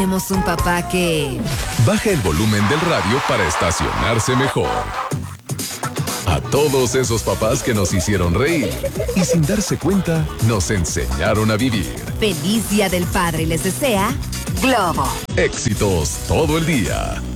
Tenemos un papá que... baja el volumen del radio para estacionarse mejor. A todos esos papás que nos hicieron reír y sin darse cuenta nos enseñaron a vivir. Feliz Día del Padre les desea Globo. Éxitos todo el día.